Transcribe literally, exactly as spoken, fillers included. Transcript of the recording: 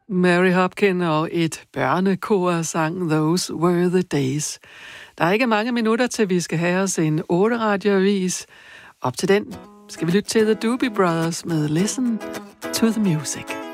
Mary Hopkin og et børnekor sang Those Were the Days. Der er ikke mange minutter til, vi skal have os en otte radioavis. Op til den skal vi lytte til The Doobie Brothers med Listen to the Music.